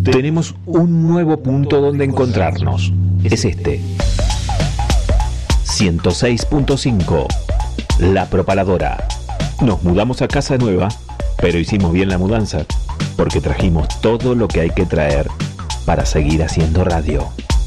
Tenemos un nuevo punto donde encontrarnos. Es este. 106.5. La Propaladora. Nos mudamos a casa nueva, pero hicimos bien la mudanza, porque trajimos todo lo que hay que traer para seguir haciendo radio.